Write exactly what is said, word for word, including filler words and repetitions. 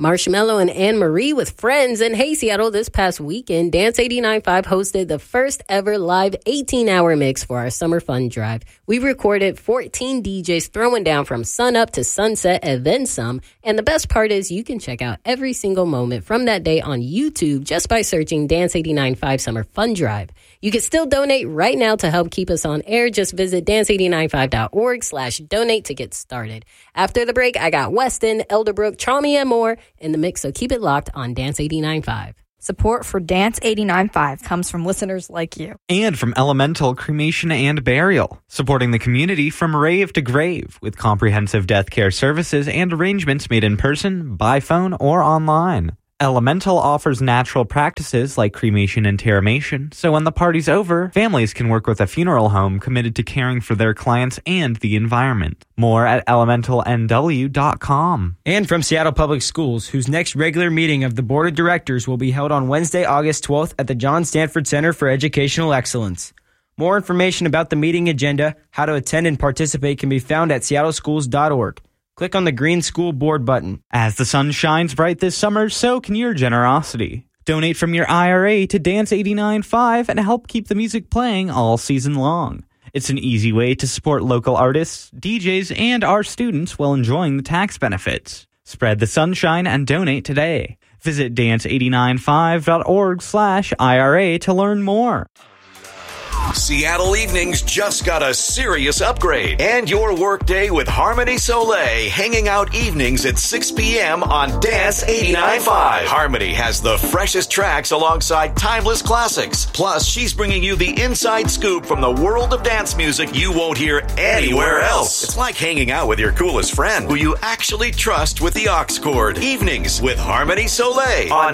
Marshmello and Anne-Marie with friends. And hey, Seattle, this past weekend, Dance eighty-nine point five hosted the first ever live eighteen-hour mix for our Summer Fun Drive. We recorded fourteen D Js throwing down from sun up to sunset and then some. And the best part is you can check out every single moment from that day on YouTube just by searching Dance eighty-nine point five Summer Fun Drive. You can still donate right now to help keep us on air. Just visit dance eighty nine five dot org slash donate to get started. After the break, I got Weston, Elderbrook, Chalmy, and more in the mix, so keep it locked on Dance eighty-nine point five. Support for Dance eighty-nine point five comes from listeners like you. And from Elemental Cremation and Burial, supporting the community from rave to grave with comprehensive death care services and arrangements made in person, by phone, or online. Elemental offers natural practices like cremation and terramation, so when the party's over, families can work with a funeral home committed to caring for their clients and the environment. More at elemental n w dot com. And from Seattle Public Schools, whose next regular meeting of the Board of Directors will be held on Wednesday, August twelfth at the John Stanford Center for Educational Excellence. More information about the meeting agenda, how to attend and participate can be found at seattle schools dot org. Click on the green school board button. As the sun shines bright this summer, so can your generosity. Donate from your I R A to Dance eighty-nine point five and help keep the music playing all season long. It's an easy way to support local artists, D Js, and our students while enjoying the tax benefits. Spread the sunshine and donate today. Visit dance eighty-nine point five dot org slash I R A to learn more. Seattle Evenings just got a serious upgrade. And your workday with Harmony Soleil, hanging out evenings at six p.m. on Dance eighty-nine point five. Harmony has the freshest tracks alongside timeless classics. Plus, she's bringing you the inside scoop from the world of dance music you won't hear anywhere else. It's like hanging out with your coolest friend, who you actually trust with the aux cord. Evenings with Harmony Soleil on